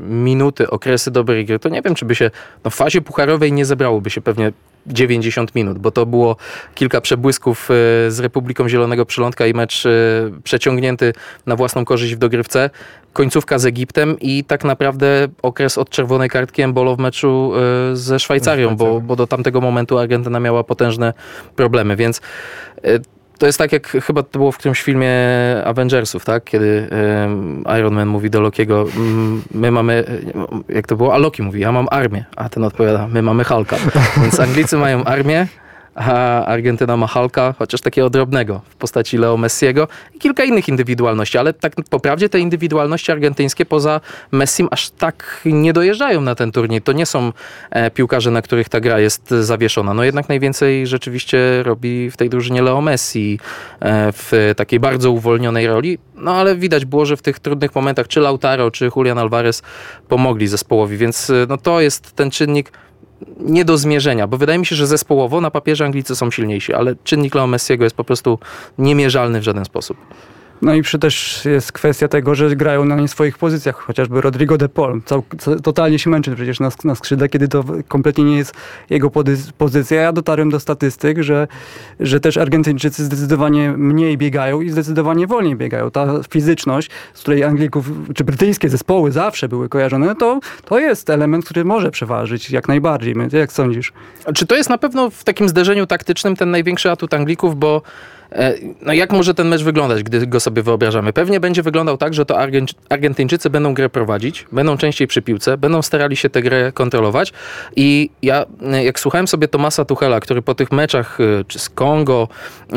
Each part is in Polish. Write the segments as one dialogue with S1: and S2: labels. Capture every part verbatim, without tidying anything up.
S1: minuty, okresy dobrej gry, to nie wiem, czy by się no w fazie pucharowej nie zebrałoby się pewnie dziewięćdziesiąt minut, bo to było kilka przebłysków z Republiką Zielonego Przylądka i mecz przeciągnięty na własną korzyść w dogrywce. Końcówka z Egiptem i tak naprawdę okres od czerwonej kartki Embolo w meczu ze Szwajcarią, bo, bo do tamtego momentu Argentyna miała potężne problemy, więc to jest tak, jak chyba to było w którymś filmie Avengersów, tak? Kiedy um, Iron Man mówi do Lokiego, my mamy, jak to było? A Loki mówi, ja mam armię. A ten odpowiada, my mamy Hulka. Więc Anglicy mają armię, a Argentyna ma Hulka, chociaż takiego drobnego w postaci Leo Messiego i kilka innych indywidualności, ale tak po prawdzie te indywidualności argentyńskie poza Messim aż tak nie dojeżdżają na ten turniej. To nie są e, piłkarze, na których ta gra jest zawieszona. No jednak najwięcej rzeczywiście robi w tej drużynie Leo Messi e, w takiej bardzo uwolnionej roli, no ale widać było, że w tych trudnych momentach czy Lautaro, czy Julian Alvarez pomogli zespołowi, więc no to jest ten czynnik nie do zmierzenia, bo wydaje mi się, że zespołowo na papierze Anglicy są silniejsi, ale czynnik Leo Messiego jest po prostu niemierzalny w żaden sposób.
S2: No i przy też jest kwestia tego, że grają na nie swoich pozycjach, chociażby Rodrigo de Paul. Cał, totalnie się męczy przecież na, na skrzydle, kiedy to kompletnie nie jest jego pozycja. Ja dotarłem do statystyk, że, że też Argentyńczycy zdecydowanie mniej biegają i zdecydowanie wolniej biegają. Ta fizyczność, z której Anglików, czy brytyjskie zespoły zawsze były kojarzone, to, to jest element, który może przeważyć jak najbardziej. Jak sądzisz?
S1: Czy to jest na pewno w takim zderzeniu taktycznym ten największy atut Anglików, bo no jak może ten mecz wyglądać, gdy go sobie wyobrażamy? Pewnie będzie wyglądał tak, że to Argę- Argentyńczycy będą grę prowadzić, będą częściej przy piłce, będą starali się tę grę kontrolować i ja jak słuchałem sobie Thomasa Tuchela, który po tych meczach czy z Kongo,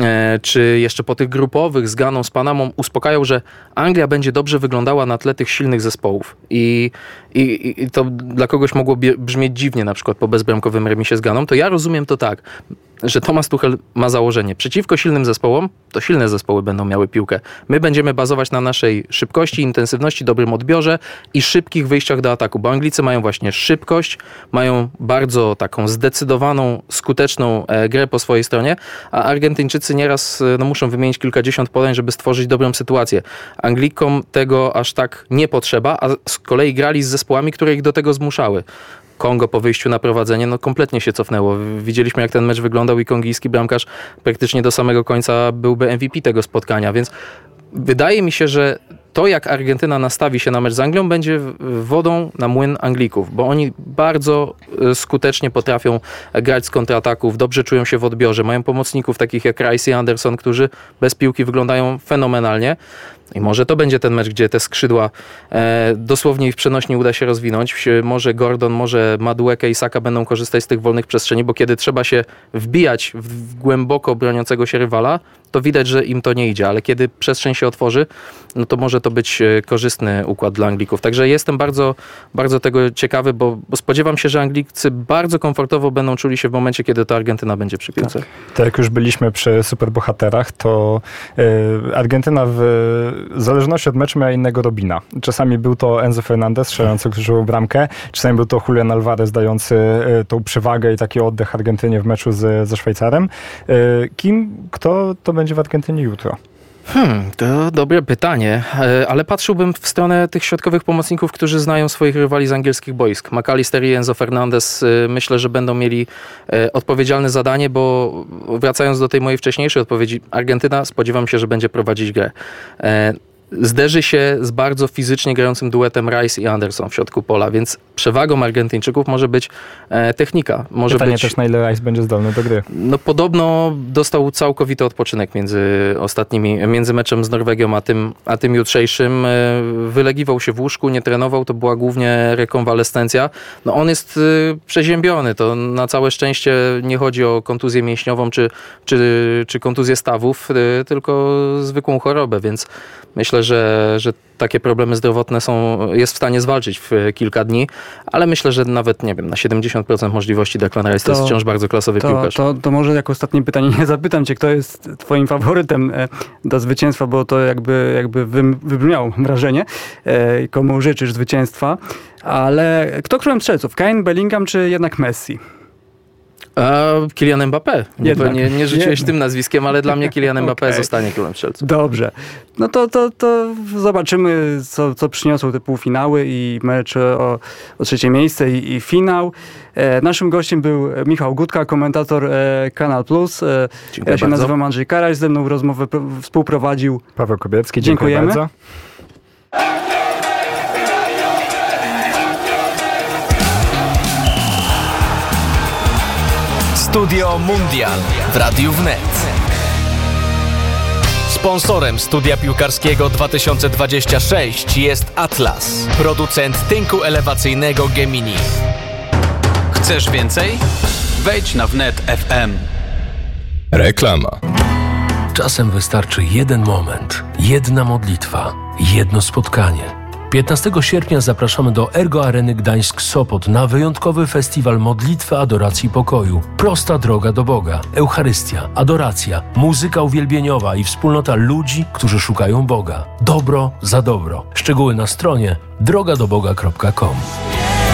S1: czy jeszcze po tych grupowych z Ganą, z Panamą uspokajał, że Anglia będzie dobrze wyglądała na tle tych silnych zespołów i, i, i to dla kogoś mogło brzmieć dziwnie, na przykład po bezbramkowym remisie z Ganą, to ja rozumiem to tak, że Thomas Tuchel ma założenie. Przeciwko silnym zespołom, to silne zespoły będą miały piłkę. My będziemy bazować na naszej szybkości, intensywności, dobrym odbiorze i szybkich wyjściach do ataku, bo Anglicy mają właśnie szybkość, mają bardzo taką zdecydowaną, skuteczną e, grę po swojej stronie, a Argentyńczycy nieraz no, muszą wymienić kilkadziesiąt podań, żeby stworzyć dobrą sytuację. Anglikom tego aż tak nie potrzeba, a z kolei grali z zespołami, które ich do tego zmuszały. Kongo po wyjściu na prowadzenie no kompletnie się cofnęło. Widzieliśmy, jak ten mecz wyglądał i kongijski bramkarz praktycznie do samego końca byłby M V P tego spotkania, więc wydaje mi się, że to, jak Argentyna nastawi się na mecz z Anglią, będzie wodą na młyn Anglików, bo oni bardzo skutecznie potrafią grać z kontrataków, dobrze czują się w odbiorze, mają pomocników takich jak Rice i Anderson, którzy bez piłki wyglądają fenomenalnie. I może to będzie ten mecz, gdzie te skrzydła e, dosłownie w przenośni uda się rozwinąć. Może Gordon, może Madueke i Saka będą korzystać z tych wolnych przestrzeni, bo kiedy trzeba się wbijać w, w głęboko broniącego się rywala, to widać, że im to nie idzie, ale kiedy przestrzeń się otworzy, no to może to być korzystny układ dla Anglików. Także jestem bardzo, bardzo tego ciekawy, bo, bo spodziewam się, że Anglicy bardzo komfortowo będą czuli się w momencie, kiedy to Argentyna będzie przy piłce.
S3: Tak, tak jak już byliśmy przy superbohaterach, to y, Argentyna w w zależności od meczu miała innego Robina. Czasami był to Enzo Fernandez strzelający kluczową bramkę, czasami był to Julian Alvarez dający y, tą przewagę i taki oddech Argentynie w meczu z, ze Szwajcarem. Y, kim, kto to będzie w Argentynie jutro?
S1: Hmm, to dobre pytanie, ale patrzyłbym w stronę tych środkowych pomocników, którzy znają swoich rywali z angielskich boisk. McAllister i Enzo Fernandez myślę, że będą mieli odpowiedzialne zadanie, bo wracając do tej mojej wcześniejszej odpowiedzi, Argentyna spodziewam się, że będzie prowadzić grę. Zderzy się z bardzo fizycznie grającym duetem Rice i Anderson w środku pola, więc przewagą Argentyńczyków może być e, technika. Może
S3: Pytanie
S1: być,
S3: też, na ile Rice będzie zdolny do gry.
S1: No podobno dostał całkowity odpoczynek między ostatnimi, między meczem z Norwegią a tym, a tym jutrzejszym. E, wylegiwał się w łóżku, nie trenował, to była głównie rekonwalescencja. No on jest e, przeziębiony, to na całe szczęście nie chodzi o kontuzję mięśniową czy, czy, czy kontuzję stawów, e, tylko zwykłą chorobę, więc myślę, że, że takie problemy zdrowotne są, jest w stanie zwalczyć w kilka dni, ale myślę, że nawet, nie wiem, na siedemdziesiąt procent możliwości Declan Rice to, to jest wciąż bardzo klasowy
S2: to,
S1: piłkarz.
S2: To, to może jako ostatnie pytanie nie zapytam cię, kto jest twoim faworytem do zwycięstwa, bo to jakby, jakby wybrzmiało wrażenie, komu życzysz zwycięstwa, ale kto królem strzelców? Kane, Bellingham czy jednak Messi?
S1: A Kylian Mbappé. Nie, nie, nie rzuciłeś
S2: Jednak.
S1: tym nazwiskiem, ale dla mnie Kylian Mbappé
S2: Okay.
S1: zostanie królem strzelców.
S2: Dobrze. No to, to, to zobaczymy, co, co przyniosą te półfinały i mecz o, o trzecie miejsce i, i finał. E, naszym gościem był Michał Gutka, komentator e, Kanal Plus. E,
S1: Dziękuję
S2: ja się
S1: bardzo.
S2: nazywam Andrzej Karaś, ze mną rozmowę pro, współprowadził
S3: Paweł Kobiecki, dziękuję
S2: Dziękujemy.
S3: bardzo.
S4: Studio Mundial w Radiu Wnet. Sponsorem studia piłkarskiego dwa tysiące dwudziestego szóstego jest Atlas, producent tynku elewacyjnego Gemini.
S5: Chcesz więcej? Wejdź na wnet kropka f m.
S6: Reklama.
S7: Czasem wystarczy jeden moment, jedna modlitwa, jedno spotkanie. piętnastego sierpnia zapraszamy do Ergo Areny Gdańsk-Sopot na wyjątkowy festiwal modlitwy, adoracji i pokoju. Prosta droga do Boga, Eucharystia, adoracja, muzyka uwielbieniowa i wspólnota ludzi, którzy szukają Boga. Dobro za dobro. Szczegóły na stronie droga do boga kropka com.